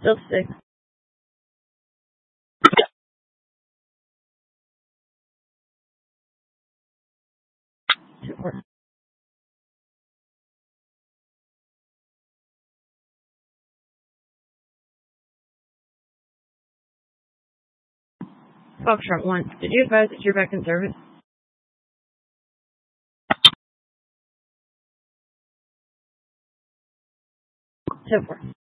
Still 6. 2-4. Foxtrot 1. Did you advise that you're back in service? 2-4.